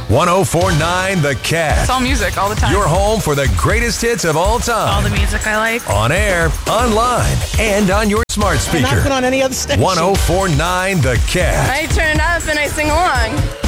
104.9 The Cat. It's all music all the time. Your home for the greatest hits of all time. All the music I like. On air, online, and on your smart speaker. Not on any other station. 104.9 The Cat. I turn it up and I sing along.